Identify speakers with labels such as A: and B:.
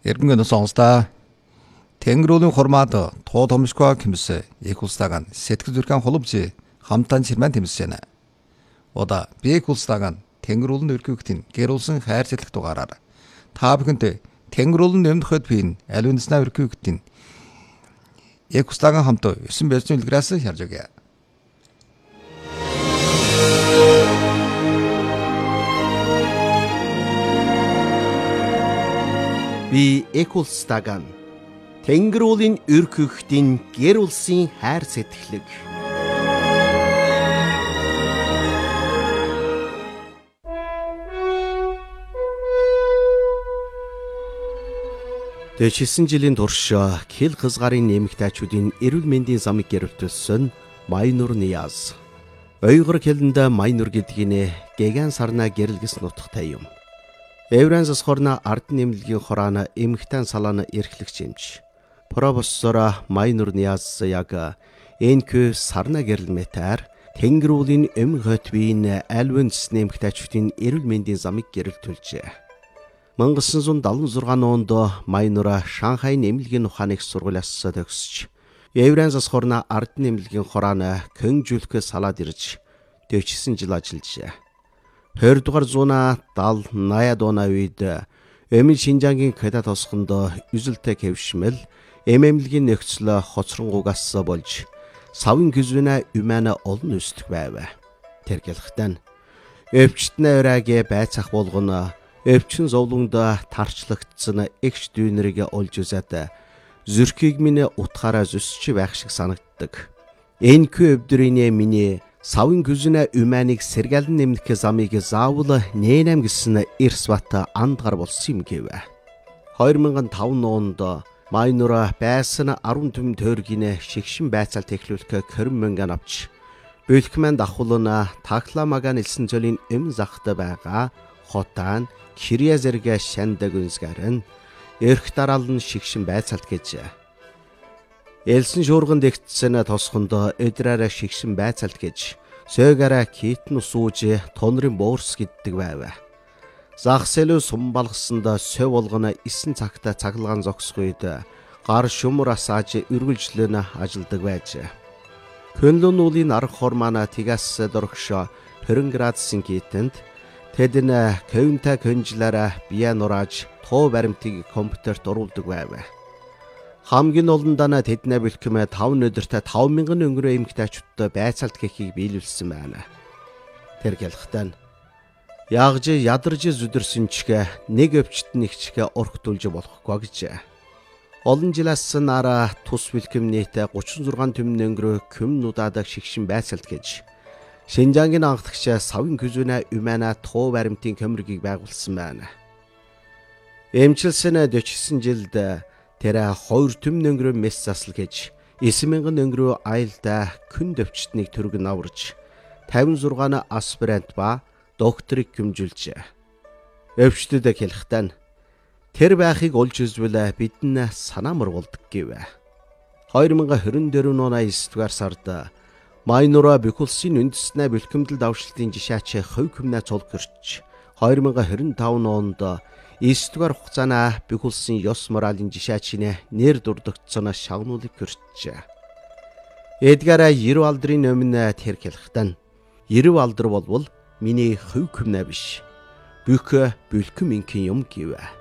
A: Эргэн сонсдаа Тэнгэрүүлийн хурмаад тоо томшгүй хэмсэ их улстаган сэтгэл зүрхэн холбож хамтан чирмэн тэмсэж байна. Ода би их улстаган Тэнгэрүүлийн өргөөгтийн гэрүүлсэн хайр цэцлэх дугаараар та бүхэнд Тэнгэрүүлийн нэмдэхэд бийн аль үнэснээ өргөөгтийн их улстаган хамт 9 бэлжин үлгэрээс харж өгье.
B: Би Экулстаган Тэнгэрүүлийн өргөөгтийн гэр улсын хайр сэтгэлэг. Дэвшилсэн жилийн турш хил хязгаарын нэмэгтэйчүүдийн эрүүл мэндийн замыг гэрэлтүүлсэн Майнур Ниаз. Ойгор хэлэндэ Майнур гэдгийг гэгэн сарна гэрэлгэс нутагтай юм. Еврен засхорна ард нэмлэгийн хороона эмхтэн салаана эрхлэгч юмч. Профессор Майнур Ниаз яг энхүү сарна гэрэлмэтээр Тэнгэрүүлийн хотбын альвэнс нэмэгтэйчүүдийн эрүүл мэндийн замыг гэрэлтүүлжээ. 1976 онд Майнур Шанхай нэмлэгийн ухааны сургуулиас төгсөж, Еврен засхорна ард нэмлэгийн хороона Көнжүүлэх салаад ирж 49 жил ажиллажээ. 20 дугаар зууна 70-80 оны үед Эмил Шинжангийн Кэда тосгонд үзэлтэй хэвшмэл эмэмлэгийн нөхцөл хоцронгугаас болж савын гүзвэнэ юмана олон өсдөх байв. Тэргэлхтэн өвчтнэ өраагээ байцах болгоно өвчин зовлонд тарчлагдсан эгч дүүнэрийг олж үзээд зүрхийг минь утгаараа зүсч байх шиг санагддаг. Энэхүү өвдрийн миний савын гүзэнэ уманыг сэргэлэн нэмэх замыг заавал нэнэм гэсэн эрс бат андгар болсон юм гэв. 2005 онд Майнур байсан 10 төм тойргийн шигшин байцаалт эхлүүлэх 20 мянган авч бэлхмэн давхуулна Такламага нэлсэн зөлийн эм захта байгаа хотан Кирия зэрэг шандаг үнсгэрэн эрх дараалан шигшин байцаалт гэж Элсэн шуурганд эгтсэн тосхонд өдраараа шигшин байцаалт гэж сөөгаараа китн сууж тонрын боорс гэддэг байв. Захсэлүү сум балгасанд сөв болгоно 9 цагта цаглаган зогсох үед гар шумур асааж үргэлжлэн ажилдаг байж. Көнлөн уулын арга хормана тигас дөрөгш 20 градусын китэнд тэдэн көвнтэй көнжлаараа бие нурааж тоо баримтыг компьютерт оруулдаг байв. Хамгийн олондоо тэднээ бэлхэмэ 5 өдөртөө 5000 өнгөрөө эмгтээчүүдтэй байцаалт хийхийг биелүүлсэн байна. Тэр гэлхтэн ягж ядарж зүдэрсэн чигэ нэг өвчт нэгчгэ орхитуулж болохгүй гэж. Олон жилээс нараа тус бэлхэм нийтээ 36 төмн өнгөрөө көмнүүдэд шигшин байцаалт гэж Шинжангийн анхдагч савын гүзвэнэ умана тоо баримтын көмөргийг байгуулсан байна. Эмчилсэн 49 жилд тэр 2 төмн өнгөрөө мес засал гэж 9000 өнгөрөө айлда күн өвчтнийг төрөг наварж 56 аспирант ба докторыг гүмжүүлжээ. Өвчтөд хэлэхдээ тэр байхыг олж үзвэл бидэн санаа мөргөлдөг гэв. 2024 оны 9 дугаар сард Майнур Бикулсын үндэснээ бэлхэмдэл давшилтын жишээч хувь хүмнээ цолгөрч 2025 онд 9 дугаар хугацаана Бикулсын ёс моралын жишээчний нэр дурдгдсан шагнуулыг хүрчээ. Эдгара 90 алдрын өмнө тэр хэлэхдээ 90 алдар болвол миний хувь хүмнээ биш. Бүх бэлхэм ингийн юм гэв.